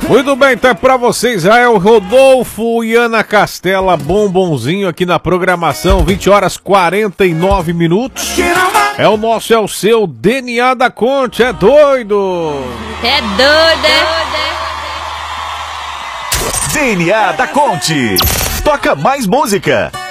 Muito bem, tá pra vocês, Israel Rodolfo e Ana Castela, bombonzinho aqui na programação, 20 horas 49 minutos. É o nosso, é o seu DNA da Conte, é doido? É doido, DNA da Conte. Toca mais música.